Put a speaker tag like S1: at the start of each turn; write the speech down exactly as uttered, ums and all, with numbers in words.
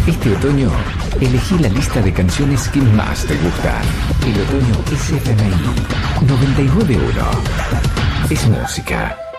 S1: Este otoño, elegí la lista de canciones que más te gustan. El otoño es F M I noventa y nueve punto uno. Es música.